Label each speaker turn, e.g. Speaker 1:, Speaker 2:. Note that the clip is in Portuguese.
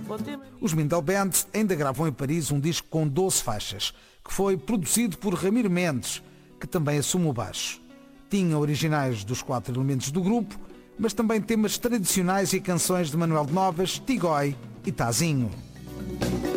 Speaker 1: Os Mindel Band ainda gravam em Paris um disco com 12 faixas, que foi produzido por Ramiro Mendes, que também assume o baixo. Tinha originais dos 4 elementos do grupo, mas também temas tradicionais e canções de Manuel de Novas, Tigói e Tazinho.